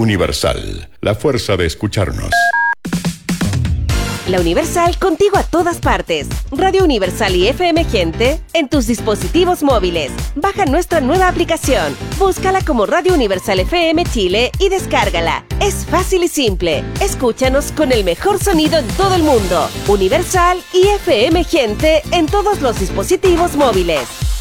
Universal, la fuerza de escucharnos. La Universal contigo a todas partes. Radio Universal y FM Gente en tus dispositivos móviles. Baja nuestra nueva aplicación. Búscala como Radio Universal FM Chile y descárgala. Es fácil y simple. Escúchanos con el mejor sonido en todo el mundo. Universal y FM Gente en todos los dispositivos móviles.